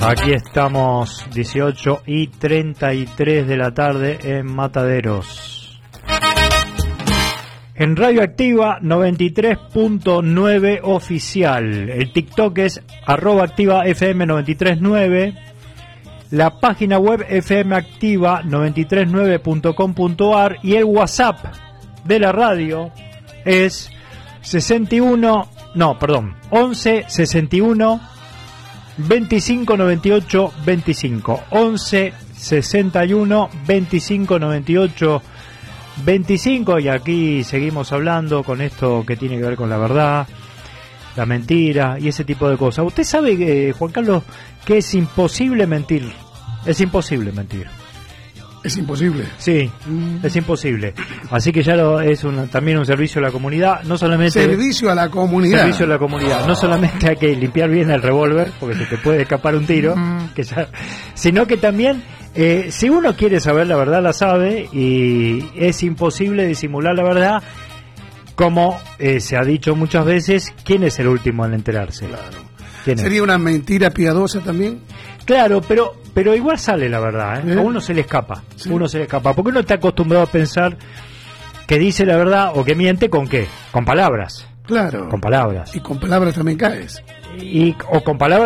Aquí estamos, 18:33 de la tarde en Mataderos. En Radio Activa 93.9 oficial. El TikTok es @activafm939. La página web fmactiva939.com.ar y el WhatsApp de la radio es 11 61 25 98 25 11 61 25 98 25. Y aquí seguimos hablando con esto que tiene que ver con la verdad, la mentira y ese tipo de cosas. Usted sabe, Juan Carlos, que es imposible mentir. Es imposible mentir. Es imposible. Sí, es imposible. Así que ya es también un servicio a la comunidad. No solamente servicio a la comunidad. Servicio a la comunidad. No solamente hay que limpiar bien el revólver, porque se te puede escapar un tiro, sino que también, si uno quiere saber la verdad, la sabe, y es imposible disimular la verdad. Como se ha dicho muchas veces, ¿quién es el último en enterarse? Claro. ¿Sería una mentira piadosa también? Claro, pero igual sale la verdad, ¿eh? A uno se le escapa, sí. Uno se le escapa, porque uno está acostumbrado a pensar que dice la verdad o que miente con qué, con palabras. Claro. Con palabras. Y con palabras también caes. O con palabras